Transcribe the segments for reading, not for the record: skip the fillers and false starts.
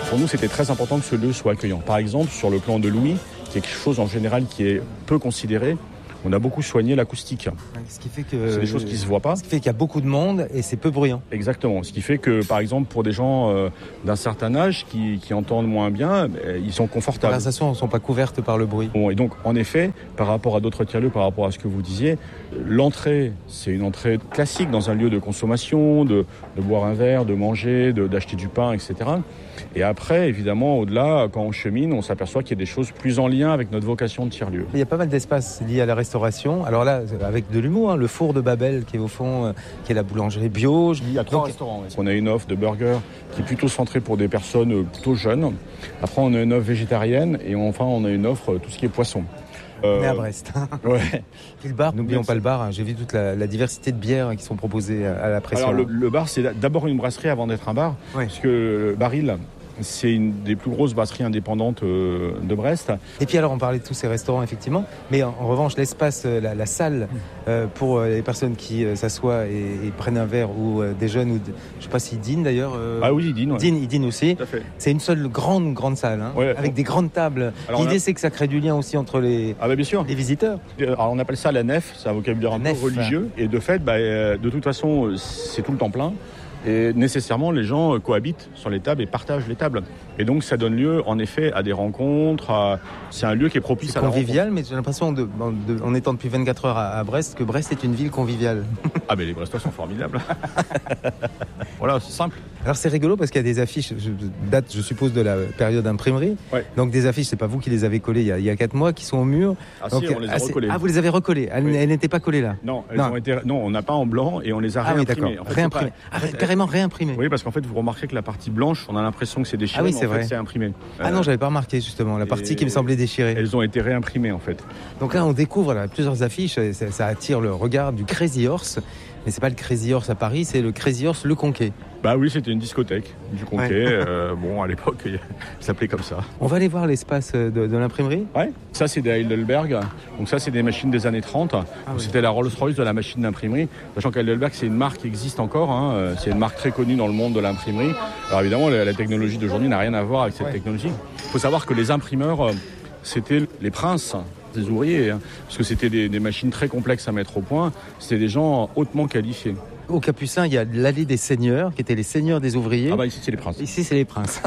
Pour nous, c'était très important que ce lieu soit accueillant. Par exemple, sur le plan de Louis, qui est quelque chose en général qui est peu considéré, on a beaucoup soigné l'acoustique. Ce qui fait que c'est des choses qui ne se voient pas. Ce qui fait qu'il y a beaucoup de monde et c'est peu bruyant. Exactement. Ce qui fait que, par exemple, pour des gens d'un certain âge qui entendent moins bien, ils sont confortables. Les conversations ne sont pas couvertes par le bruit. Bon, et donc, en effet, par rapport à d'autres tiers-lieux, par rapport à ce que vous disiez, l'entrée, c'est une entrée classique dans un lieu de consommation, de boire un verre, de manger, d'acheter du pain, etc. Et après, évidemment, au-delà, quand on chemine, on s'aperçoit qu'il y a des choses plus en lien avec notre vocation de tiers-lieu. Il y a pas mal d'espaces liés à la restauration. Alors là, avec de l'humour, le four de Babel qui est au fond, qui est la boulangerie bio. Il y a 3 restaurants. On a une offre de burger qui est plutôt centrée pour des personnes plutôt jeunes. Après, on a une offre végétarienne et enfin, on a une offre tout ce qui est poisson. On est à Brest. Ouais. Puis le bar, n'oublions pas le bar. J'ai vu toute la diversité de bières qui sont proposées à la pression. Alors le bar, c'est d'abord une brasserie avant d'être un bar. Ouais. Parce que Baril, c'est une des plus grosses brasseries indépendantes de Brest. Et puis alors, on parlait de tous ces restaurants, effectivement. Mais en revanche, l'espace, la salle, pour les personnes qui s'assoient et prennent un verre, ou des jeunes, ou je ne sais pas s'ils dînent d'ailleurs. Ah oui, ils dînent. Ouais. Ils dînent aussi. Tout à fait. C'est une seule grande salle, hein, ouais, avec des grandes tables. Alors l'idée, c'est que ça crée du lien aussi entre les visiteurs. Alors on appelle ça la nef, c'est un vocabulaire un peu religieux. Et de fait, de toute façon, c'est tout le temps plein. Et nécessairement, les gens cohabitent sur les tables et partagent les tables. Et donc, ça donne lieu, en effet, à des rencontres. C'est un lieu qui est propice à la rencontre. C'est convivial, mais j'ai l'impression, en étant depuis 24 heures à Brest, que Brest est une ville conviviale. Ah, mais les Brestois sont formidables. Voilà, c'est simple. Alors, c'est rigolo parce qu'il y a des affiches, je suppose, de la période imprimerie. Ouais. Donc, des affiches, c'est pas vous qui les avez collées il y a 4 mois, qui sont au mur. Ah, donc, si, on les a recollées. Ah, vous les avez recollées. Elles n'étaient pas collées là. Non, on n'a pas en blanc et on les a réimprimées. En fait, réimprimées. Carrément réimprimées. Oui, parce qu'en fait, vous remarquez que la partie blanche, on a l'impression que c'est déchiré, mais en fait, c'est imprimé. Ah non, j'avais pas remarqué justement la partie qui me semblait déchirée. Elles ont été réimprimées en fait. Donc là, on découvre plusieurs affiches, ça attire le regard du Crazy Horse. Mais c'est pas le Crazy Horse à Paris, c'est le Crazy Horse Le Conquet. Bah oui, c'était une discothèque du Conquet. Bon, à l'époque, il s'appelait comme ça. On va aller voir l'espace de l'imprimerie. Ouais. Ça, c'est des Heidelberg. Donc ça, c'est des machines des années 30. C'était la Rolls-Royce de la machine d'imprimerie. Sachant qu'Heidelberg, c'est une marque qui existe encore. Hein. C'est une marque très connue dans le monde de l'imprimerie. Alors évidemment, la technologie d'aujourd'hui n'a rien à voir avec cette technologie. Il faut savoir que les imprimeurs, c'était les princes des ouvriers, hein, parce que c'était des machines très complexes à mettre au point. C'était des gens hautement qualifiés. Au Capucin, il y a l'allée des seigneurs, qui étaient les seigneurs des ouvriers. Ah bah ici, c'est les princes. Ici, c'est les princes.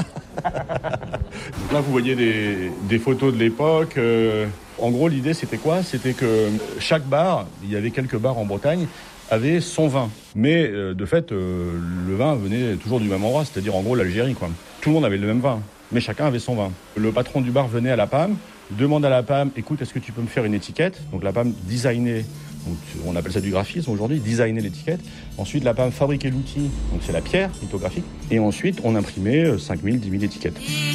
Donc là, vous voyez des photos de l'époque. En gros, l'idée, c'était quoi ? C'était que chaque bar, il y avait quelques bars en Bretagne, avait son vin. Mais de fait, le vin venait toujours du même endroit, c'est-à-dire en gros l'Algérie, quoi. Tout le monde avait le même vin, mais chacun avait son vin. Le patron du bar venait à la PAM, demande à la PAM, écoute, est-ce que tu peux me faire une étiquette ? Donc la PAM designait, donc on appelle ça du graphisme aujourd'hui, designer l'étiquette. Ensuite, la PAM fabriquait l'outil, donc c'est la pierre lithographique. Et ensuite, on imprimait 5000, 10 000 étiquettes.